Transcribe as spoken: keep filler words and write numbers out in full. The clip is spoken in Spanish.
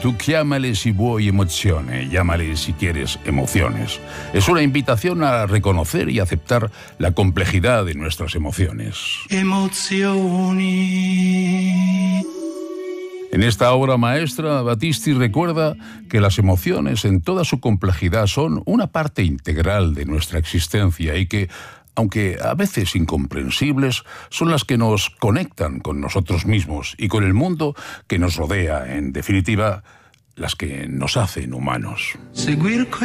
Tú chiamale si vuoi emozione, llámale si quieres emociones. Es una invitación a reconocer y aceptar la complejidad de nuestras emociones. Emozioni. En esta obra maestra, Battisti recuerda que las emociones en toda su complejidad son una parte integral de nuestra existencia y que, aunque a veces incomprensibles, son las que nos conectan con nosotros mismos y con el mundo que nos rodea, en definitiva, las que nos hacen humanos. Seguir